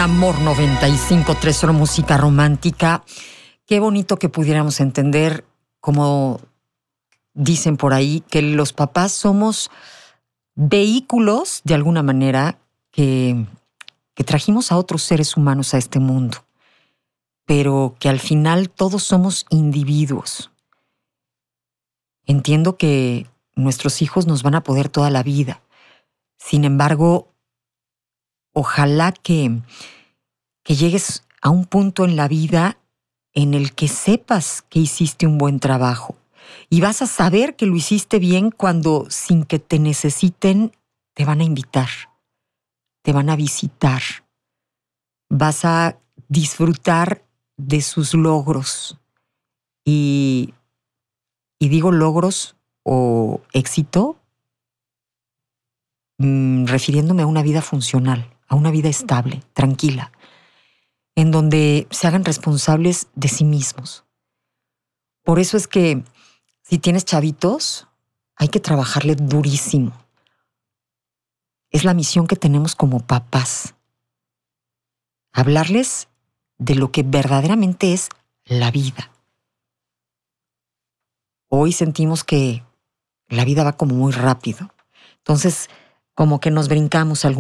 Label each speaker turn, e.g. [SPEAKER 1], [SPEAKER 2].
[SPEAKER 1] Amor 95.3, solo música romántica. Qué bonito que pudiéramos entender, como dicen por ahí, que los papás somos vehículos, de alguna manera, que trajimos a otros seres humanos a este mundo, pero que al final todos somos individuos. Entiendo que nuestros hijos nos van a poder toda la vida. Sin embargo, ojalá que llegues a un punto en la vida en el que sepas que hiciste un buen trabajo. Y vas a saber que lo hiciste bien cuando, sin que te necesiten, te van a invitar, te van a visitar. Vas a disfrutar de sus logros. Y digo logros o éxito, refiriéndome a una vida funcional, a una vida estable, tranquila, en donde se hagan responsables de sí mismos. Por eso es que si tienes chavitos, hay que trabajarle durísimo. Es la misión que tenemos como papás. Hablarles de lo que verdaderamente es la vida. Hoy sentimos que la vida va como muy rápido. Entonces, como que nos brincamos